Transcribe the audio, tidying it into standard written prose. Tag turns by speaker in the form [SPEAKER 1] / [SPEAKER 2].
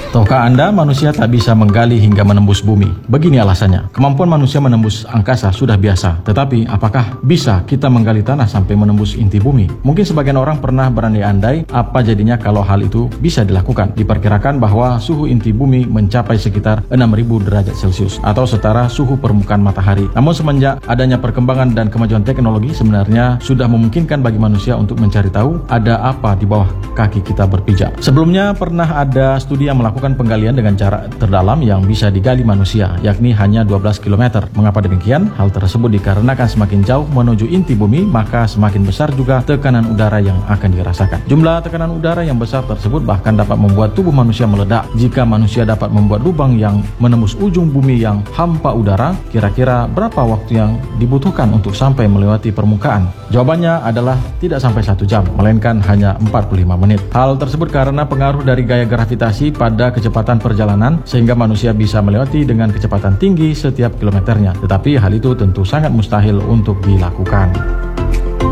[SPEAKER 1] Tahukah Anda manusia tak bisa menggali hingga menembus bumi? Begini alasannya. Kemampuan manusia menembus angkasa sudah biasa. Tetapi apakah bisa kita menggali tanah sampai menembus inti bumi? Mungkin sebagian orang pernah berandai-andai apa jadinya kalau hal itu bisa dilakukan. Diperkirakan bahwa suhu inti bumi mencapai sekitar 6.000 derajat Celcius atau setara suhu permukaan matahari. Namun semenjak adanya perkembangan dan kemajuan teknologi, sebenarnya sudah memungkinkan bagi manusia untuk mencari tahu ada apa di bawah kaki kita berpijak. Sebelumnya pernah ada studi yang melakukan penggalian dengan jarak terdalam yang bisa digali manusia, yakni hanya 12 km. Mengapa demikian? Hal tersebut dikarenakan semakin jauh menuju inti bumi, maka semakin besar juga tekanan udara yang akan dirasakan. Jumlah tekanan udara yang besar tersebut bahkan dapat membuat tubuh manusia meledak. Jika manusia dapat membuat lubang yang menembus ujung bumi yang hampa udara, kira-kira berapa waktu yang dibutuhkan untuk sampai melewati permukaan? Jawabannya adalah tidak sampai 1 jam, melainkan hanya 45 menit. Hal tersebut karena pengaruh dari gaya gravitasi pada kecepatan perjalanan, sehingga manusia bisa melewati dengan kecepatan tinggi setiap kilometernya. Tetapi hal itu tentu sangat mustahil untuk dilakukan.